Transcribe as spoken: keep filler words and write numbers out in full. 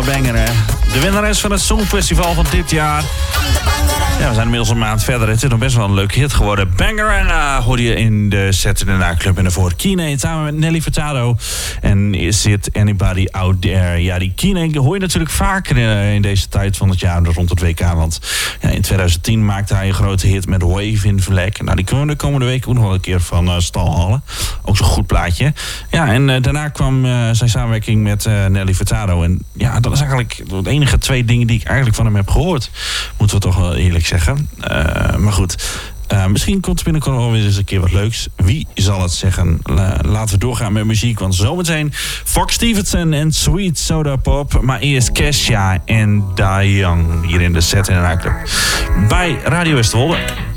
banger, hè. De winnares van het Songfestival van dit jaar. Ja, we zijn inmiddels een maand verder. Het is nog best wel een leuke hit geworden. Banger en uh, hoorde je in de Saturday Night Club. En daarvoor Kine samen met Nelly Furtado. En Is It Anybody Out There? Ja, die Kine hoor je natuurlijk vaker in, in deze tijd van het jaar rond het W K. Want ja, in twintig tien maakte hij een grote hit met Wave in Vlek. Nou, die kunnen we de komende week ook nog wel een keer van uh, stal halen. Ook zo'n goed plaatje. Ja, en uh, daarna kwam uh, zijn samenwerking met uh, Nelly Furtado. En ja, dat is eigenlijk de enige twee dingen die ik eigenlijk van hem heb gehoord. Moeten we toch wel eerlijk zeggen. Uh, maar goed, uh, misschien komt er binnenkort wel weer eens een keer wat leuks. Wie zal het zeggen? Uh, laten we doorgaan met muziek, want zometeen Fox Stevenson en Sweet Soda Pop. Maar eerst Kesha en Die Young hier in de Saturday Night Club bij Radio Westerwolde.